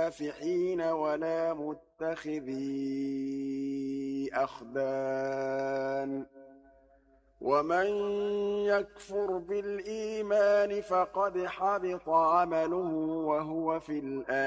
مُسَافِحِينَ وَلَا مُتَّخِذِي أَخْدَانٍ ۚ وَمَن يَكْفُرْ بِالْإِيمَانِ فَقَدْ حَبِطَ عَمَلُهُ وَهُوَ فِي الْآخِرَةِ